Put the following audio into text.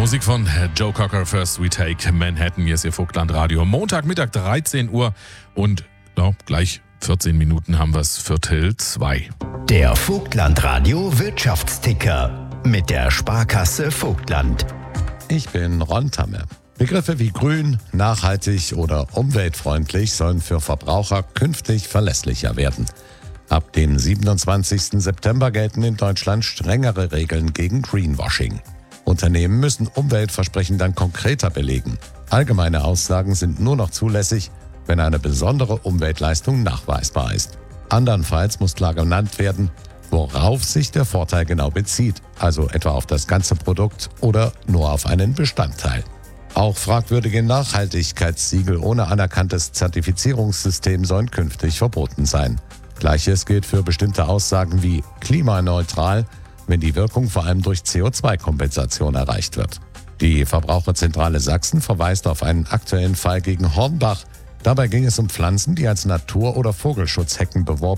Musik von Joe Cocker, First We Take Manhattan. Hier ist Ihr Vogtland-Radio. Montagmittag 13 Uhr und gleich 14 Minuten haben wir es Viertel 2. Der Vogtland-Radio Wirtschaftsticker mit der Sparkasse Vogtland. Ich bin Ron Tamme. Begriffe wie grün, nachhaltig oder umweltfreundlich sollen für Verbraucher künftig verlässlicher werden. Ab dem 27. September gelten in Deutschland strengere Regeln gegen Greenwashing. Unternehmen müssen Umweltversprechen dann konkreter belegen. Allgemeine Aussagen sind nur noch zulässig, wenn eine besondere Umweltleistung nachweisbar ist. Andernfalls muss klar genannt werden, worauf sich der Vorteil genau bezieht, also etwa auf das ganze Produkt oder nur auf einen Bestandteil. Auch fragwürdige Nachhaltigkeitssiegel ohne anerkanntes Zertifizierungssystem sollen künftig verboten sein. Gleiches gilt für bestimmte Aussagen wie klimaneutral, wenn die Wirkung vor allem durch CO2-Kompensation erreicht wird. Die Verbraucherzentrale Sachsen verweist auf einen aktuellen Fall gegen Hornbach. Dabei ging es um Pflanzen, die als Natur- oder Vogelschutzhecken beworben